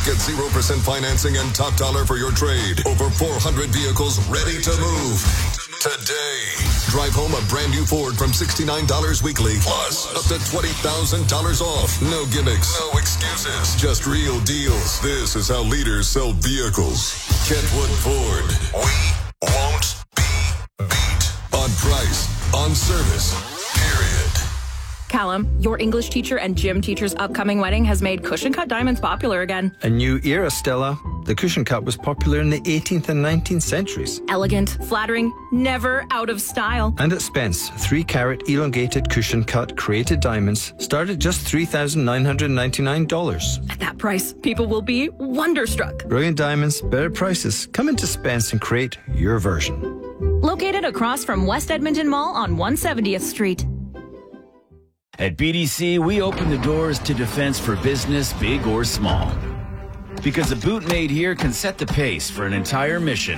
Get 0% financing and top dollar for your trade. Over 400 vehicles ready to move today. Drive home a brand new Ford from $69 weekly, plus up to $20,000 off. No gimmicks, no excuses, just real deals. This is how leaders sell vehicles. Kentwood Ford. We won't be beat on price, on service, period. Callum, your English teacher and gym teacher's upcoming wedding has made cushion cut diamonds popular again. A new era, Stella. The cushion cut was popular in the 18th and 19th centuries. Elegant, flattering, never out of style. And at Spence, 3-carat elongated cushion cut created diamonds start at just $3,999. At that price, people will be wonderstruck. Brilliant diamonds, better prices. Come into Spence and create your version. Located across from West Edmonton Mall on 170th Street. At BDC, we open the doors to defense for business, big or small. Because a boot made here can set the pace for an entire mission.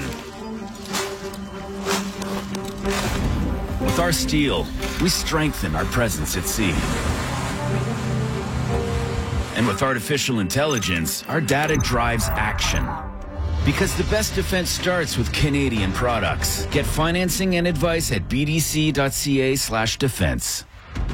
With our steel, we strengthen our presence at sea. And with artificial intelligence, our data drives action. Because the best defense starts with Canadian products. Get financing and advice at bdc.ca/defense.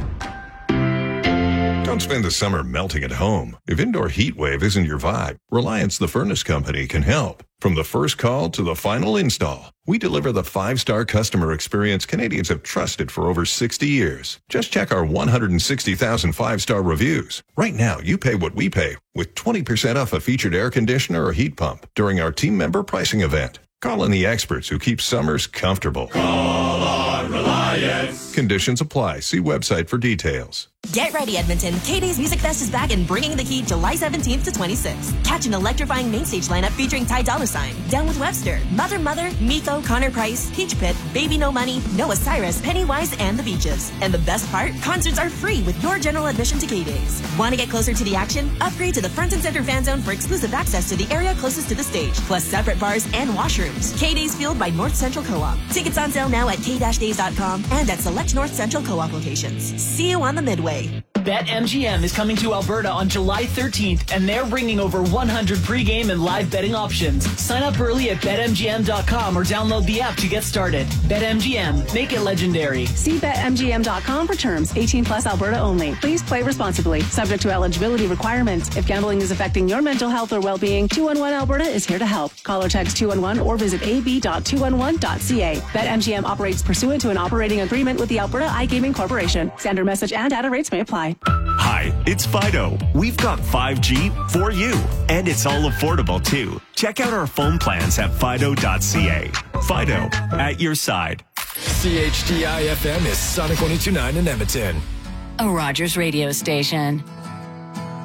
Don't spend the summer melting at home. If indoor heat wave isn't your vibe, Reliance the Furnace Company can help. From the first call to the final install, we deliver the 5-star customer experience Canadians have trusted for over 60 years. Just check our 160,000 5-star reviews. Right now, you pay what we pay with 20% off a featured air conditioner or heat pump during our team member pricing event. Call in the experts who keep summers comfortable. Call on Reliance. Conditions apply. See website for details. Get ready, Edmonton. K-Day's Music Fest is back and bringing the heat July 17th to 26th. Catch an electrifying main stage lineup featuring Ty Dolla $ign, Down with Webster, Mother, Miko, Connor Price, Peach Pit, Baby No Money, Noah Cyrus, Pennywise, and The Beaches. And the best part? Concerts are free with your general admission to K-Day's. Want to get closer to the action? Upgrade to the Front and Center Fan Zone for exclusive access to the area closest to the stage, plus separate bars and washrooms. K-Day's fueled by North Central Co-op. Tickets on sale now at k-days.com and at select North Central Co-op locations. See you on the Midway. BetMGM is coming to Alberta on July 13th, and they're bringing over 100 pregame and live betting options. Sign up early at BetMGM.com or download the app to get started. BetMGM, make it legendary. See BetMGM.com for terms. 18 plus Alberta only. Please play responsibly. Subject to eligibility requirements. If gambling is affecting your mental health or well-being, 211 Alberta is here to help. Call or text 211 or visit ab.211.ca. BetMGM operates pursuant to an operating agreement with the Alberta iGaming Corporation. Standard message and data rates may apply. Hi, it's Fido. We've got 5G for you, and it's all affordable too. Check out our phone plans at fido.ca. Fido, at your side. CHDI FM is Sonic 102.9 in Edmonton. A Rogers radio station.